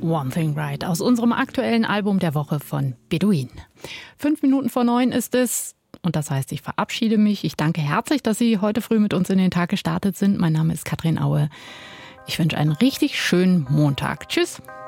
One Thing Right aus unserem aktuellen Album der Woche von Beduin. 8:05 ist es. Und das heißt, ich verabschiede mich. Ich danke herzlich, dass Sie heute früh mit uns in den Tag gestartet sind. Mein Name ist Katrin Aue. Ich wünsche einen richtig schönen Montag. Tschüss.